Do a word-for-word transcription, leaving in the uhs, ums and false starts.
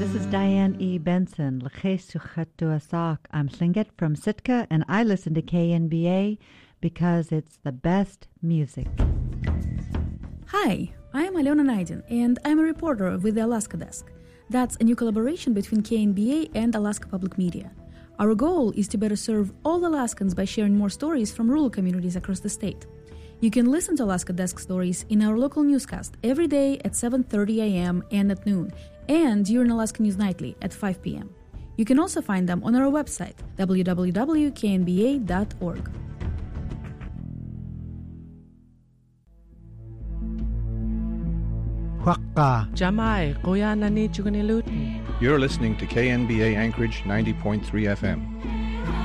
This is Diane E. Benson. I'm Slinget from Sitka, and I listen to K N B A because it's the best music. Hi, I am Alena Naidin, and I'm a reporter with the Alaska Desk. That's a new collaboration between K N B A and Alaska Public Media. Our goal is to better serve all Alaskans by sharing more stories from rural communities across the state. You can listen to Alaska Desk stories in our local newscast every day at seven thirty a.m. and at noon, and during Alaska News Nightly at five p.m. You can also find them on our website, w w w dot k n b a dot org. Jamai, Kuya Nani Chugunilutin. You're listening to K N B A Anchorage ninety point three F M.